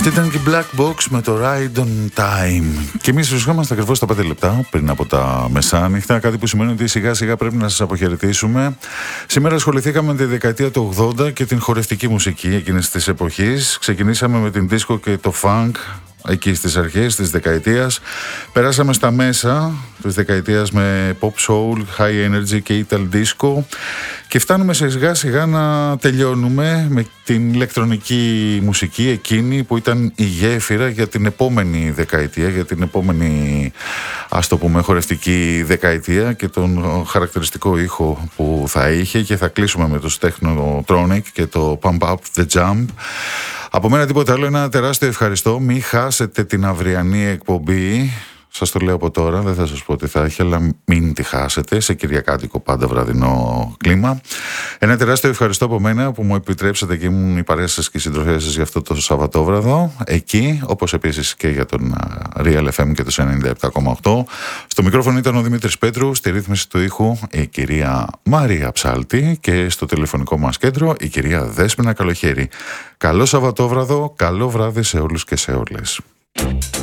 Ήταν και Black Box με το Ride on Time. Και εμείς βρισκόμαστε ακριβώς στα 5 λεπτά πριν από τα μεσάνυχτα. Κάτι που σημαίνει ότι σιγά σιγά πρέπει να σας αποχαιρετήσουμε. Σήμερα ασχοληθήκαμε με τη δεκαετία του 80 και την χορευτική μουσική εκείνης της εποχής. Ξεκινήσαμε με την disco και το funk εκεί στις αρχές της δεκαετίας. Περάσαμε στα μέσα της δεκαετίας με pop soul, high energy και ital disco. Και φτάνουμε σιγά σιγά να τελειώνουμε με την ηλεκτρονική μουσική, εκείνη που ήταν η γέφυρα για την επόμενη δεκαετία, για την επόμενη, ας το πούμε, χορευτική δεκαετία και τον χαρακτηριστικό ήχο που θα είχε. Και θα κλείσουμε με το Technotronic και το Pump Up The Jump. Από μένα τίποτα άλλο, ένα τεράστιο ευχαριστώ. Μην χάσετε την αυριανή εκπομπή. Σας το λέω από τώρα, δεν θα σας πω τι θα έχει, αλλά μην τη χάσετε, σε κυριακάτικο πάντα βραδινό κλίμα. Ένα τεράστιο ευχαριστώ από μένα που μου επιτρέψατε και ήμουν η παρέα σας και η συντροφιά σας για αυτό το Σαββατόβραδο, εκεί, όπως επίσης και για τον Real FM και το 97,8. Στο μικρόφωνο ήταν ο Δημήτρης Πέτρου, στη ρύθμιση του ήχου η κυρία Μαρία Ψάλτη και στο τηλεφωνικό μας κέντρο η κυρία Δέσποινα Καλοχέρη. Καλό Σαββατόβραδο, καλό βράδυ σε όλους και σε όλες.